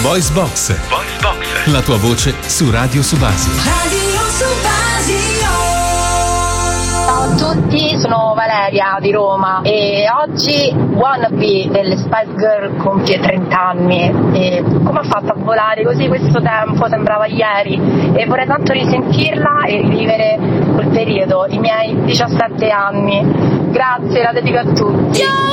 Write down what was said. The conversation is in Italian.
Voice Box. La tua voce su Radio Subasio. Ciao a tutti, sono Valeria di Roma e oggi Wannabe delle Spice Girl compie 30 anni e come ha fatto a volare così questo tempo, sembrava ieri, e vorrei tanto risentirla e rivivere quel periodo, i miei 17 anni. Grazie, la dedico a tutti.